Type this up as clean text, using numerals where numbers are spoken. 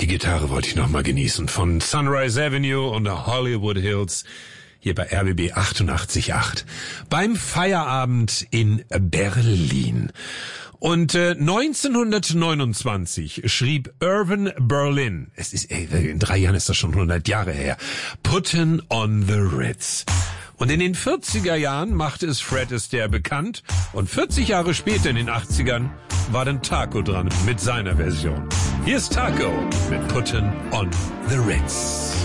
Die Gitarre wollte ich noch mal genießen. Von Sunrise Avenue und der Hollywood Hills. Hier bei RBB 88.8. Beim Feierabend in Berlin. Und 1929 schrieb Irving Berlin, in 3 Jahren ist das schon 100 Jahre her, Puttin' on the Ritz. Und in den 40er Jahren machte es Fred Astaire bekannt und 40 Jahre später in den 80ern war dann Taco dran mit seiner Version. Hier ist Taco mit Puttin' on the Ritz.